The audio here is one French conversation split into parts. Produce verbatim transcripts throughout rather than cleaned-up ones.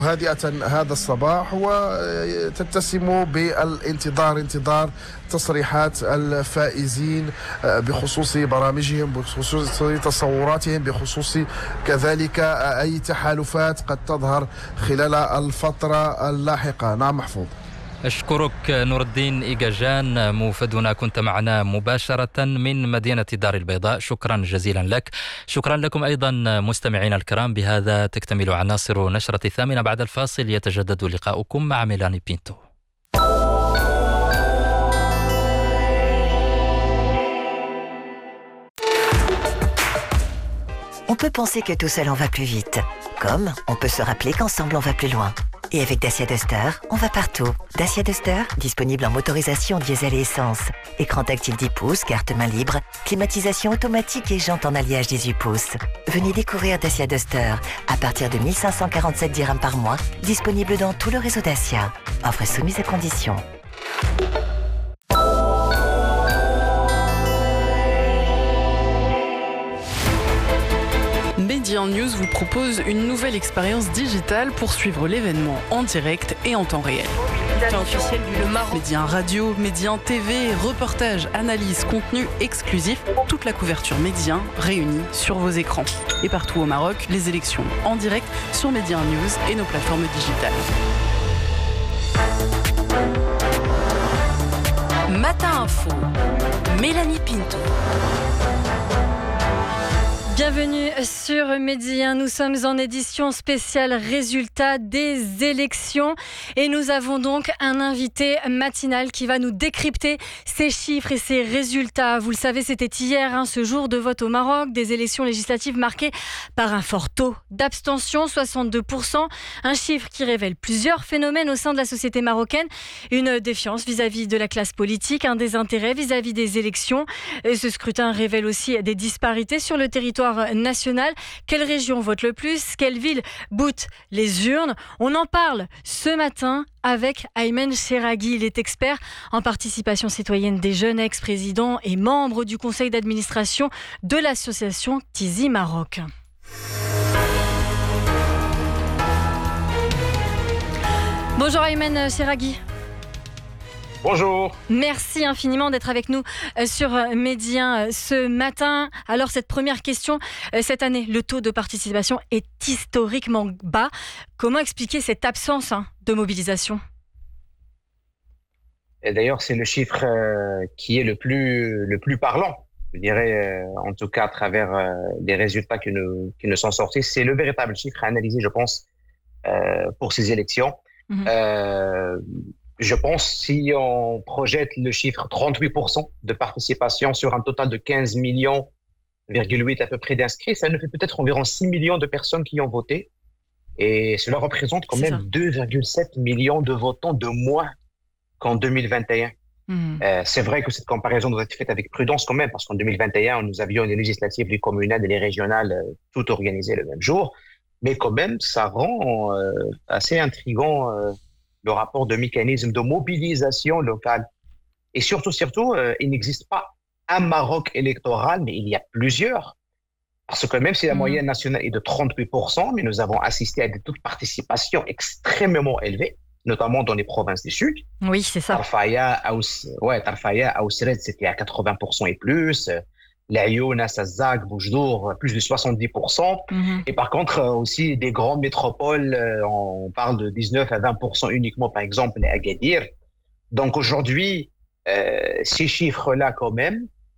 هادئة هذا الصباح وتتسم بالانتظار انتظار تصريحات الفائزين بخصوص برامجهم بخصوص تصوراتهم بخصوص كذلك أي تحالفات قد تظهر خلال الفترة اللاحقة. نعم محفوظ. أشكرك نور الدين إيجاجان موفدنا، كنت معنا مباشرة من مدينة دار البيضاء، شكرا جزيلا لك. شكرا لكم أيضا مستمعينا الكرام. بهذا تكتمل عناصر نشرة الثامنة. بعد الفاصل يتجدد لقاؤكم مع ميلاني بينتو. On peut penser que tout seul on va plus vite, comme on peut se rappeler qu'ensemble on va plus loin. Et avec Dacia Duster, on va partout. Dacia Duster, disponible en motorisation diesel et essence. Écran tactile dix pouces, carte main libre, climatisation automatique et jantes en alliage dix-huit pouces. Venez découvrir Dacia Duster à partir de mille cinq cent quarante-sept dirhams par mois, disponible dans tout le réseau Dacia. Offre soumise à conditions. Média News vous propose une nouvelle expérience digitale pour suivre l'événement en direct et en temps réel. Officiel du Le Maroc. Média radio, média T V, reportages, analyses, contenu exclusif, toute la couverture média réunie sur vos écrans. Et partout au Maroc, les élections en direct sur Média News et nos plateformes digitales. Matin Info, Mélanie Pinto. Bienvenue sur Média. Nous sommes en édition spéciale résultats des élections et nous avons donc un invité matinal qui va nous décrypter ces chiffres et ces résultats. Vous le savez, c'était hier, hein, ce jour de vote au Maroc, des élections législatives marquées par un fort taux d'abstention, soixante-deux pour cent, un chiffre qui révèle plusieurs phénomènes au sein de la société marocaine, une défiance vis-à-vis de la classe politique, un désintérêt vis-à-vis des élections. Et ce scrutin révèle aussi des disparités sur le territoire national. Quelle région vote le plus? Quelle ville boute les urnes? On en parle ce matin avec Aymen Cherragui. Il est expert en participation citoyenne des jeunes, ex-président et membre du conseil d'administration de l'association Tizi Maroc. Bonjour Aymen Cherragui. Bonjour. Merci infiniment d'être avec nous sur Média ce matin. Alors cette première question, cette année, le taux de participation est historiquement bas. Comment expliquer cette absence de mobilisation ? Et d'ailleurs, c'est le chiffre euh, qui est le plus, le plus parlant, je dirais, euh, en tout cas à travers euh, les résultats qui nous, qui nous sont sortis. C'est le véritable chiffre à analyser, je pense, euh, pour ces élections. Mmh. Euh, Je pense, si on projette le chiffre trente-huit pour cent de participation sur un total de quinze millions virgule huit à peu près d'inscrits, ça nous fait peut-être environ six millions de personnes qui ont voté. Et cela représente quand C'est même ça. deux virgule sept millions de votants de moins qu'en deux mille vingt et un. Mmh. Euh, c'est vrai que cette comparaison doit être faite avec prudence quand même, parce qu'en deux mille vingt et un, nous avions les législatives, les communales et les régionales, euh, toutes organisées le même jour. Mais quand même, ça rend euh, assez intriguant euh, le rapport de mécanisme de mobilisation locale. Et surtout, surtout, euh, il n'existe pas un Maroc électoral, mais il y a plusieurs. Parce que même si la mmh. moyenne nationale est de trente-huit pour cent, mais nous avons assisté à des taux de participation extrêmement élevés, notamment dans les provinces du Sud. Oui, c'est ça. Tarfaya, Aous, ouais, Tarfaya, Aoussred, c'était à quatre-vingts pour cent et plus. L'Ayouna, Sazak, Boujdour, plus de soixante-dix pour cent. Mmh. Et par contre, aussi des grandes métropoles, on parle de dix-neuf à vingt pour cent uniquement, par exemple, à Agadir. Donc aujourd'hui, euh, ces chiffres-là, quand même,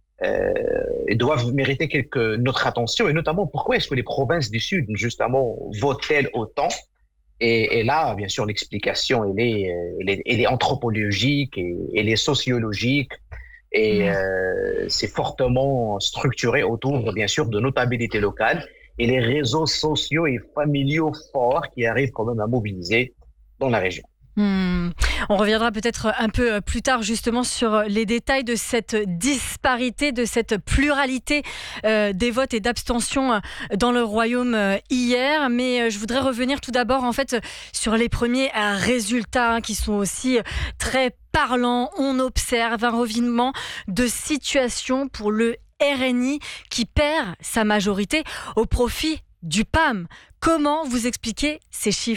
euh, doivent mériter quelque, notre attention. Et notamment, pourquoi est-ce que les provinces du Sud, justement, votent-elles autant? Et, et là, bien sûr, l'explication, elle est, elle est, elle est anthropologique et elle est sociologique. Et mmh. euh, c'est fortement structuré autour, bien sûr, de notabilités locales et les réseaux sociaux et familiaux forts qui arrivent quand même à mobiliser dans la région. Mmh. On reviendra peut-être un peu plus tard justement sur les détails de cette disparité, de cette pluralité euh, des votes et d'abstention dans le royaume euh, hier. Mais euh, je voudrais revenir tout d'abord en fait sur les premiers euh, résultats hein, qui sont aussi très parlants. On observe un revirement de situation pour le R N I qui perd sa majorité au profit du P A M. Comment vous expliquez ces chiffres ?